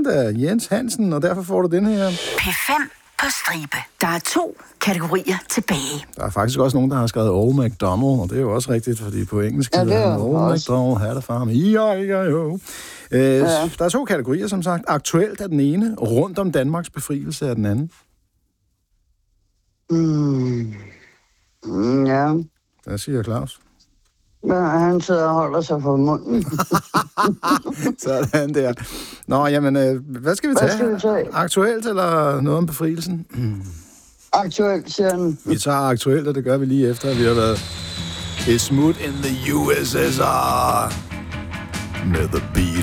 talent af Jens Hansen, og derfor får du den her. P5 på stribe. Der er 2 kategorier tilbage. Der er faktisk også nogen, der har skrevet Old MacDonald, og det er jo også rigtigt, fordi på engelsk Ja, det er Old også. MacDonald had a farm. Der er 2 kategorier, som sagt. Aktuelt er den ene, rundt om Danmarks befrielse er den anden. Ja. Hvad siger Claus? Men han sidder og holder sig for munden. Sådan der. Nå, jamen, hvad skal vi tage? Hvad skal vi tage? Aktuelt eller noget om befrielsen? Aktuelt, siger han. Vi tager aktuelt, og det gør vi lige efter, at vi har været et smut in the USSR med The Beatles.